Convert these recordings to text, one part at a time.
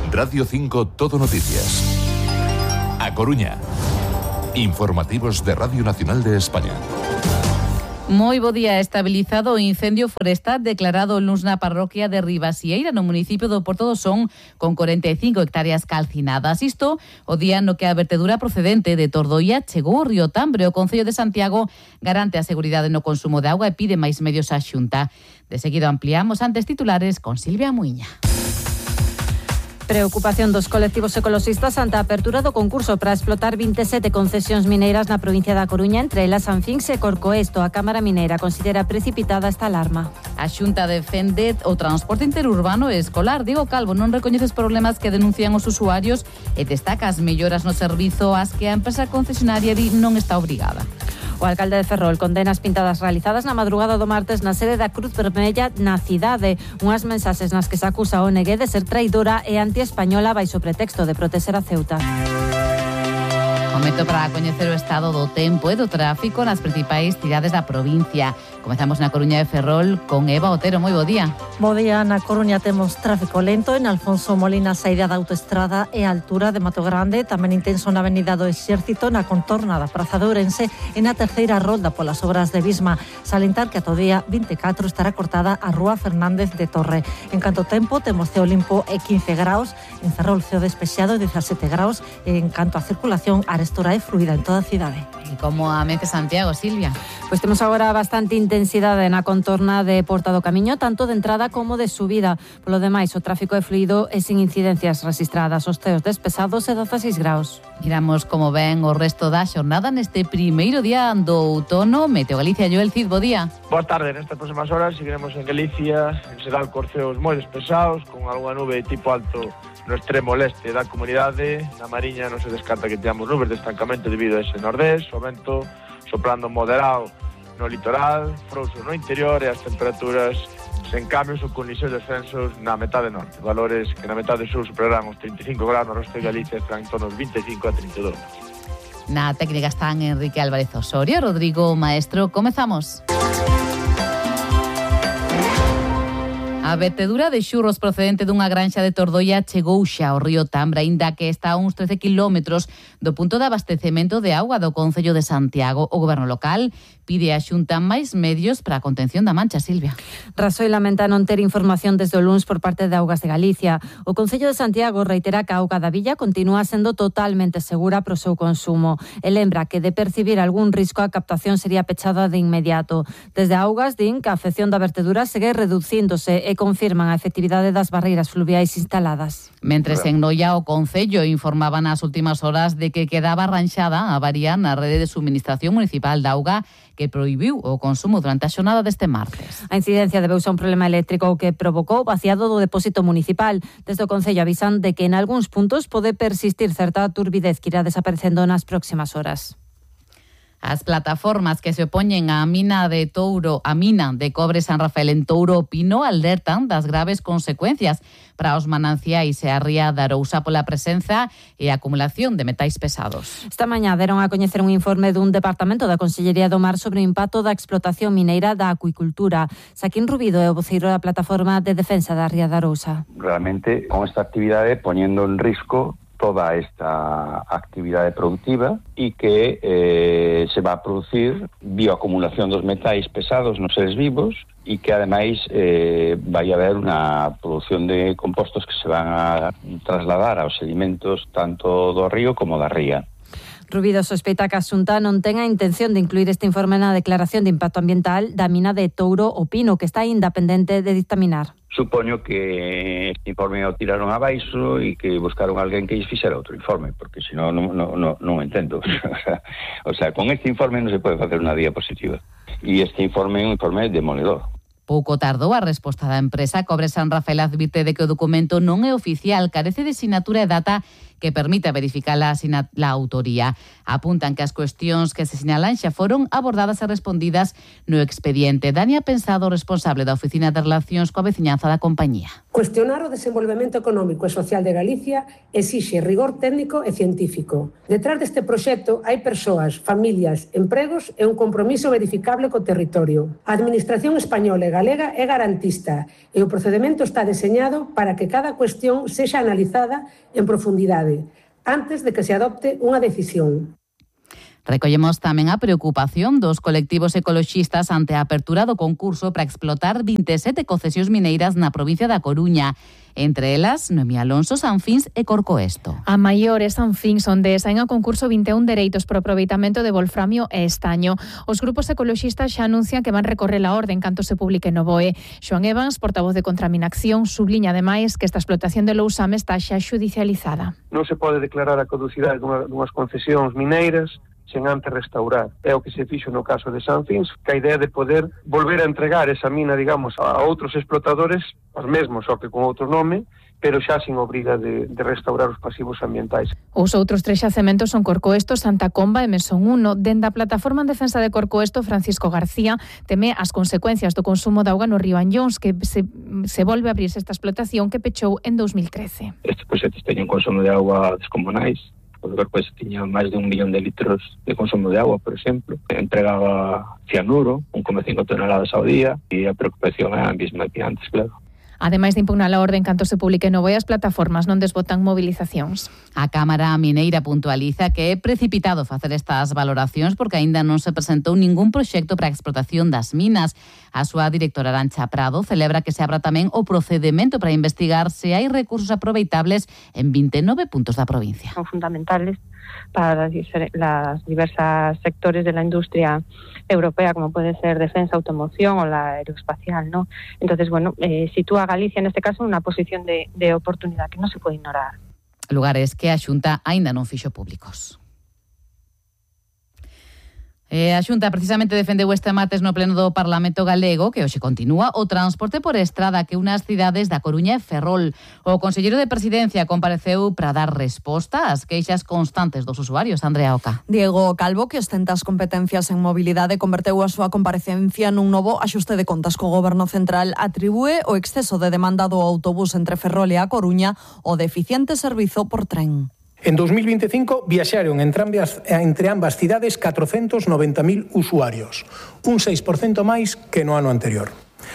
Radio 5 Todo Noticias. A Coruña. Informativos de Radio Nacional de España. Moi bo día. Estabilizado o incendio forestal declarado luns na parroquia de Ribasieira, no municipio do Porto do Son, con 45 hectáreas calcinadas. Isto o día no que a vertedura procedente de Tordoia chegou ao río Tambre. O Concello de Santiago garante a seguridade no consumo de auga e pide máis medios á Xunta. De seguido ampliamos antes titulares con Silvia Muiña. Preocupación dos colectivos ecoloxistas ante a apertura do concurso para explotar 27 concesións mineiras na provincia da Coruña, entre elas Sanfinx e Corcoesto. A Cámara Mineira considera precipitada esta alarma. A Xunta defende o transporte interurbano e escolar. Diego Calvo non recoñece os problemas que denuncian os usuarios e destaca as melloras no servizo ás que a empresa concesionaria non está obrigada. O alcalde de Ferrol condena as pintadas realizadas na madrugada do martes na sede da Cruz Vermella na cidade. Unhas mensaxes nas que se acusa a ONG de ser traidora e anti-española baixo pretexto de protexer a Ceuta. Momento para coñecer o estado do tempo e do tráfico nas principais cidades da provincia. Comezamos na Coruña de Ferrol con Eva Otero. Moi bo día. Bo día. Na Coruña temos tráfico lento en Alfonso Molina, saída da autoestrada e a altura de Mato Grande. Tamén intenso na avenida do Exército, na contorna da Praza de Ourense e na terceira rolda polas obras de Visma. Salientar que ata o día 24 estará cortada a Rúa Fernández de Torre. En canto ao tempo, temos ceo limpo e 15 graus. En Ferrol, ceo despexado e 17 graus. En canto á circulación, a arestora é fluida en toda a cidade. E como amece Santiago, Silvia? Pois temos agora bastante intensidade na contorna de Porta do Camiño, tanto de entrada como de subida. Polo demais, o tráfico é fluido e sin incidencias registradas. Os ceos despesados e 16 graus. Miramos como ven o resto da xornada neste primeiro día do outono. Meteo Galicia, Joel Cid, bo día. Boa tarde. Nestas próximas horas seguiremos en Galicia, en xeral cos ceos moi despesados, con algunha nube tipo alto no extremo leste da comunidade. Na Mariña non se descarta que teamos nubes de estancamento debido a ese nordés, o vento soplando moderado no litoral, frouxo no interior e as temperaturas sen cambios ou con lixeros descensos na metade norte. Valores que na metade sur superarán os 35 graus, no resto de Galicia estarán en torno aos 25 a 32. Na técnica están Enrique Álvarez Osorio, Rodrigo Maestro. Comezamos. A vertedura de xurros procedente dunha granxa de Tordoia chegou xa ao río Tambre, aínda que está a uns 13 kilómetros do punto de abastecemento de auga do Concello de Santiago. O goberno local pide á Xunta máis medios para a contención da mancha, Silvia. Rasoy lamenta non ter información desde o luns por parte de Augas de Galicia. O Concello de Santiago reitera que a auga da villa continúa sendo totalmente segura para o seu consumo e lembra que de percibir algún risco a captación sería pechada de inmediato. Desde Augas din que a afección da vertedura segue reducíndose e confirman a efectividade das barreiras fluviais instaladas. Mentres en Noia o Concello informaba nas últimas horas de que quedaba arranxada a avaría na rede de suministración municipal da auga que prohibiu o consumo durante a xornada deste martes. A incidencia debeuse a un problema eléctrico que provocou o vaciado do depósito municipal. Desde o Concello avisan de que en algúns puntos pode persistir certa turbidez que irá desaparecendo nas próximas horas. As plataformas que se opoñen á mina de cobre San Rafael en Touro Pino alertan das graves consecuencias para os mananciais e a ría de Arousa pola presenza e acumulación de metais pesados. Esta mañá deron a coñecer un informe dun departamento da Consellería do Mar sobre o impacto da explotación mineira da acuicultura. Saquín Rubido é o voceiro da plataforma de defensa da ría de Arousa. Realmente, con esta actividade poñendo en risco toda esta actividade productiva e que se va a producir bioacumulación dos metais pesados nos seres vivos e que ademais vai haber unha produción de compostos que se van a trasladar aos sedimentos tanto do río como da ría. Rubido sospeita que a Xunta non ten a intención de incluir este informe na declaración de impacto ambiental da mina de Touro o Pino, que está independente de dictaminar. Supoño que este informe o tiraron abaixo e que buscaron alguén que lles fixera outro informe, porque senón non entendo. O sea, con este informe non se pode facer unha diapositiva. E este informe é un informe demoledor. Pouco tardou a resposta da empresa. Cobre San Rafael advirte de que o documento non é oficial, carece de sinatura e data que permita verificar la autoría. Apuntan que as cuestións que se sinalan xa foron abordadas e respondidas no expediente. Dania Pensado, responsable da Oficina de Relacións coa Veciñanza da compañía. Cuestionar o desenvolvemento económico e social de Galicia exixe rigor técnico e científico. Detrás deste proxecto hai persoas, familias, empregos e un compromiso verificable co territorio. A Administración española e galega é garantista e o procedemento está deseñado para que cada cuestión sexa analizada en profundidade antes de que se adopte unha decisión. Recollemos tamén a preocupación dos colectivos ecoloxistas ante a apertura do concurso para explotar 27 concesións mineiras na provincia da Coruña. Entre elas, Noemí Alonso, Sanfins e Corcoesto. A maior é Sanfins, onde saen a concurso 21 dereitos por aproveitamento de wolframio e estaño. Os grupos ecoloxistas xa anuncian que van recorrer a orde en canto se publique no BOE. Xoan Evans, portavoz de Contaminación, subliña ademais que esta explotación de lousame está xa xudicializada. Non se pode declarar a caducidade dunhas concesións mineiras sen antes restaurar. É o que se fixo no caso de Sanfins, que a idea de poder volver a entregar esa mina, digamos, a outros explotadores, os mesmos, só que con outro nome, pero xa sin obriga de restaurar os pasivos ambientais. Os outros 3 xacementos son Corcoesto, Santa Comba e Mesón 1. Dende a Plataforma en Defensa de Corcoesto, Francisco García teme as consecuencias do consumo de auga no río Anllóns, que se volve a abrirse esta explotación que pechou en 2013. Estes proxectos teñen consumo de auga descomunais. O Corcoesto tiña máis de 1 millón de litros de consumo de agua, por exemplo. Entregaba cianuro, 1,5 toneladas ao día, e a preocupación é a mesma que antes, claro. Ademais de impugnar a orde en canto se publique no BOE, as plataformas non desbotan movilizacións. A Cámara Mineira puntualiza que é precipitado facer estas valoracións porque aínda non se presentou ningún proxecto para a explotación das minas. A súa directora Arantxa Prado celebra que se abra tamén o procedemento para investigar se hai recursos aproveitables en 29 puntos da provincia. Son fundamentales para las diversas sectores de la industria europea, como puede ser defensa, automoción o la aeroespacial, ¿no? Entonces, bueno, sitúa a Galicia en este caso en una posición de oportunidad que no se puede ignorar. Lugares que a Xunta aínda non fixo públicos. A Xunta precisamente defendeu este martes no pleno do Parlamento galego que hoxe continúa o transporte por estrada que une as cidades da Coruña e Ferrol. O conselleiro de Presidencia compareceu para dar resposta ás queixas constantes dos usuarios. Andrea Oca. Diego Calvo, que ostenta as competencias en mobilidade, converteu a súa comparecencia nun novo axuste de contas co Goberno Central. Atribúe o exceso de demanda do autobús entre Ferrol e a Coruña o deficiente servizo por tren. En 2025 viaxaron entre ambas cidades 490.000 usuarios, un 6% máis que no ano anterior.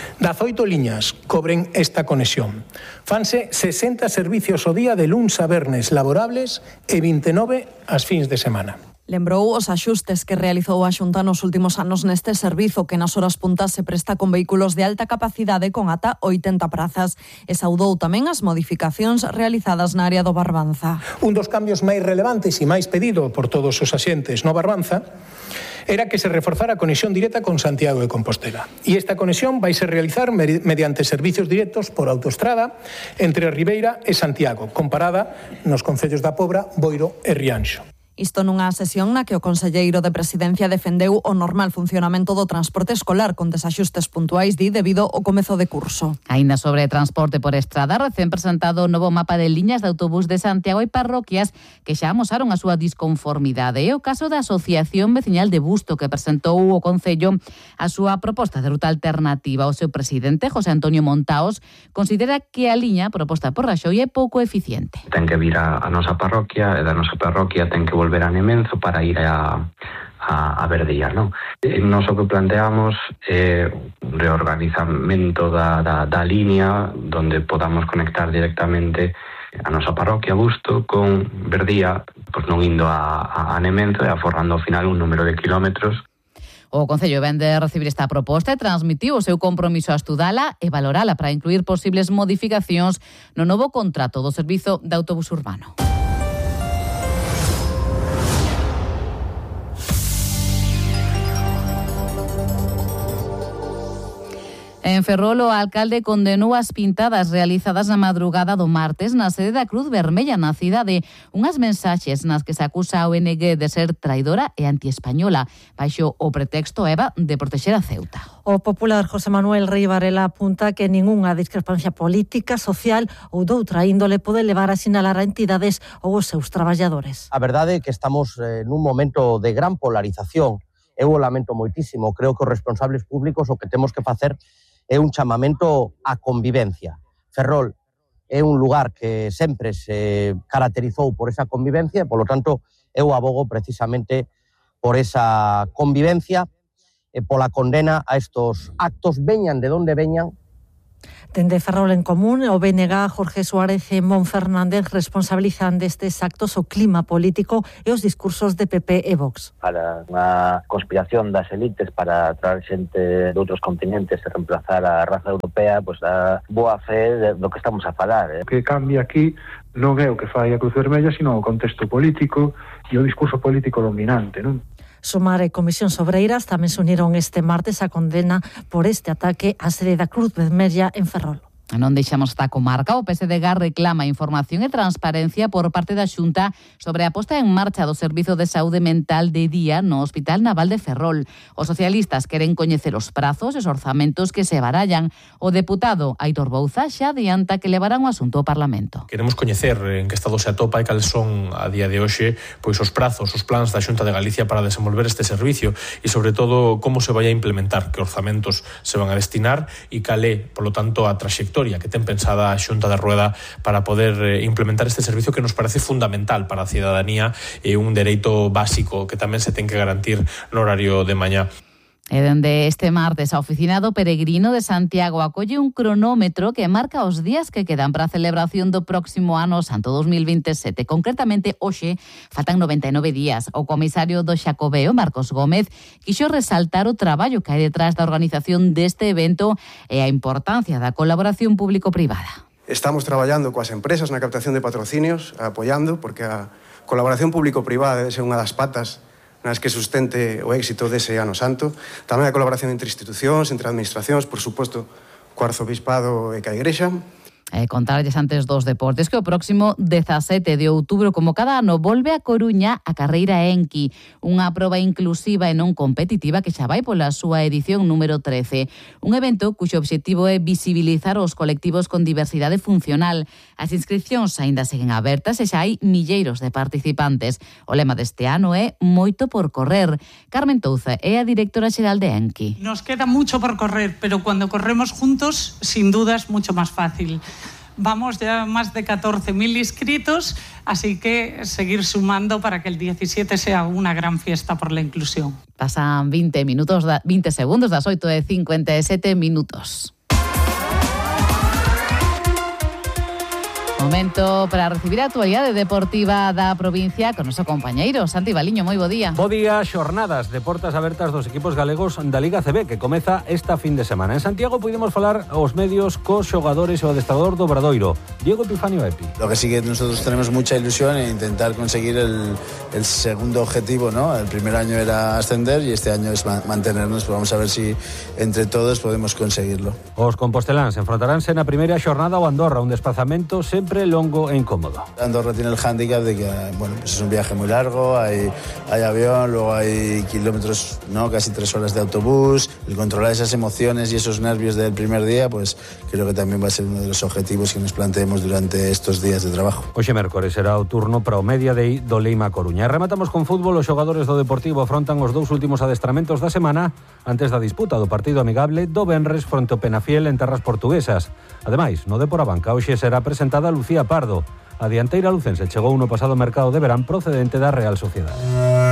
18 liñas cobren esta conexión. Fanse 60 servicios ao día de luns a vernes laborables e 29 as fins de semana. Lembrou os axustes que realizou a Xunta nos últimos anos neste servizo que nas horas puntas se presta con vehículos de alta capacidade con ata 80 prazas e saudou tamén as modificacións realizadas na área do Barbanza. Un dos cambios máis relevantes e máis pedido por todos os axentes no Barbanza era que se reforzara a conexión directa con Santiago de Compostela. E esta conexión vai se realizar mediante servicios directos por autoestrada entre Ribeira e Santiago, comparada nos concellos da Pobra, Boiro e Rianxo. Isto nunha sesión na que o conselleiro de Presidencia defendeu o normal funcionamento do transporte escolar con desaxustes puntuais debido ao comezo de curso. Aínda sobre transporte por estrada, recén presentado o novo mapa de liñas de autobús de Santiago e parroquias que xa amosaron a súa disconformidade. É o caso da Asociación Veciñal de Busto que presentou o Concello a súa proposta de ruta alternativa. O seu presidente, José Antonio Montaos, considera que a liña proposta por Raxoi é pouco eficiente. Ten que vir a nosa parroquia e da nosa parroquia ten que volver a Nemenzo para ir a Verdilla, non? Nos o que planteamos é un reorganizamento da línea donde podamos conectar directamente a nosa parroquia Busto con Verdilla, pois non indo a Nemenzo e aforrando ao final un número de kilómetros. O Concello vén de recibir esta proposta e transmitiu o seu compromiso a estudala e valorala para incluir posibles modificacións no novo contrato do servizo de autobús urbano. En Ferrol, o alcalde condenou as pintadas realizadas na madrugada do martes na sede da Cruz Vermella na cidade, unhas mensaxes nas que se acusa a ONG de ser traidora e antiespañola, baixo o pretexto, Eva, de protexer a Ceuta. O popular José Manuel Rey Varela apunta que ningunha discrepancia política, social ou doutra índole pode levar a sinalar a entidades ou os seus traballadores. A verdade é que estamos nun momento de gran polarización. Eu o lamento moitísimo. Creo que os responsables públicos o que temos que facer é un chamamento á convivencia. Ferrol é un lugar que sempre se caracterizou por esa convivencia e, polo tanto, eu abogo precisamente por esa convivencia e pola condena a estos actos, veñan de onde veñan. Dende Ferrol en Común, o BNG, Jorge Suárez e Mon Fernández responsabilizan destes actos o clima político e os discursos de PP e Vox. Para unha conspiración das elites para traer xente de outros continentes e reemplazar a raza europea, pois a boa fe do que estamos a falar. O que cambia aquí non é o que fai a Cruz Vermella, sino o contexto político e o discurso político dominante, non? Sumar e Comisións Obreiras tamén se uniron este martes a condena por este ataque á sede da Cruz Vermella en Ferrol. Non deixamos esta comarca. O PSDG reclama información e transparencia por parte da Xunta sobre a posta en marcha do Servizo de Saúde Mental de día no Hospital Naval de Ferrol. Os socialistas queren coñecer os prazos e os orzamentos que se barallan. O deputado Aitor Bouza xa adianta que levarán o asunto ao Parlamento. Queremos coñecer en que estado se atopa e cales son a día de hoxe pois os prazos, os plans da Xunta de Galicia para desenvolver este servicio e sobre todo como se vai a implementar, que orzamentos se van a destinar e cal é, polo tanto, a traxectoria que ten pensada a Xunta de Rueda para poder implementar este servicio que nos parece fundamental para a cidadanía e un dereito básico que tamén se ten que garantir no horario de mañá. E dende este martes, a Oficina do Peregrino de Santiago acolle un cronómetro que marca os días que quedan para a celebración do próximo ano Santo 2027. Concretamente, hoxe faltan 99 días. O comisario do Xacobeo, Marcos Gómez, quixo resaltar o traballo que hai detrás da organización deste evento e a importancia da colaboración público-privada. Estamos traballando coas empresas na captación de patrocinios, apoiando, porque a colaboración público-privada debe ser unha das patas nas que sustente o éxito dese ano santo. Tamén a colaboración entre institucións, entre administracións, por suposto, co arzobispado e ca Igrexa. Contarlles antes dos deportes que o próximo 17 de outubro, como cada ano, volve a Coruña a carreira Enki, unha proba inclusiva e non competitiva que xa vai pola súa edición número 13. Un evento cuxo obxectivo é visibilizar os colectivos con diversidade funcional. As inscripcións aínda seguen abertas e xa hai milleiros de participantes. O lema deste ano é Moito por correr. Carmen Touza é a directora xeral de Enki. Nos queda mucho por correr, pero cuando corremos juntos, sin duda es mucho más fácil. Vamos ya más de 14.000 inscritos, así que seguir sumando para que el 17 sea una gran fiesta por la inclusión. Pasan 20 segundos das 8:57 minutos. Momento para recibir a actualidade deportiva da provincia con noso compañeiro Santi Baliño. Moi bo día. Bo día, xornadas de portas abertas dos equipos galegos da Liga CB que comeza esta fin de semana. En Santiago pudimos falar aos medios cos xogadores e o adestrador do Obradoiro, Diego Epifanio Epi. Lo que sí que nosotros tenemos mucha ilusión en intentar conseguir el segundo objetivo, ¿no? El primer año era ascender y este año es mantenernos, pero vamos a ver si entre todos podemos conseguirlo. Os composteláns enfrontaránse na primeira xornada ao Andorra, un desplazamento sempre longo e incómodo. Andorra tiene el hándicap de que bueno, pues es un viaje muy largo, hay avión, luego hay kilómetros, ¿no? Casi 3 horas de autobús. El controlar esas emociones y esos nervios del primer día, pues creo que también va a ser uno de los objetivos que nos planteemos durante estos días de trabajo. Hoxe mércores será o turno para o Media Day do Leima Coruña. E rematamos con fútbol. Os xogadores do Deportivo afrontan os 2 últimos adestramentos da semana antes da disputa do partido amigable do venres fronte ao Penafiel en terras portuguesas. Ademais, no Depor a Banca hoxe será presentada Lucía Pardo. A dianteira lucense chegou no pasado mercado de verán procedente da Real Sociedade.